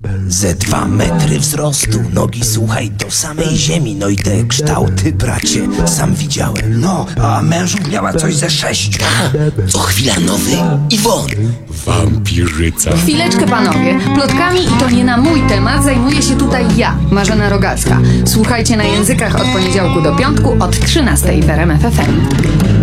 Ze 2 metry wzrostu, nogi słuchaj do samej ziemi. No i te kształty, bracie, sam widziałem. No, a mężu miała coś ze 6. Co chwila nowy Iwon. Wampirzyca. Chwileczkę, panowie. Plotkami i to nie na mój temat zajmuję się tutaj ja, Marzena Rogacka. Słuchajcie na Językach od poniedziałku do piątku od 13 w RMF FM.